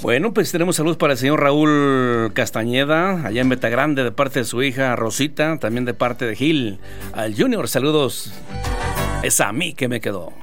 Bueno, pues tenemos salud para el señor Raúl Castañeda, allá en Betagrande, de parte de su hija Rosita, también de parte de Gil. Al Junior, saludos. Es a mí que me quedó.